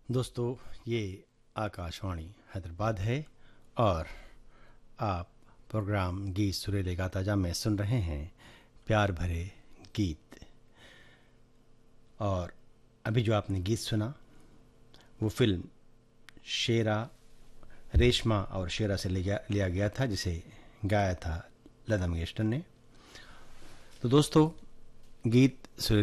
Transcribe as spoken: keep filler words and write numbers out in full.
दोस्तों, ये आकाशवाणी हैदराबाद है और आप प्रोग्राम गीत सुरीले गाता जा में सुन रहे हैं प्यार भरे गीत। और अभी जो आपने गीत सुना वो फिल्म शेरा रेशमा और शेरा से लिया लिया गया था, जिसे गाया था लता मंगेशकर ने। तो दोस्तों, गीत सुरीले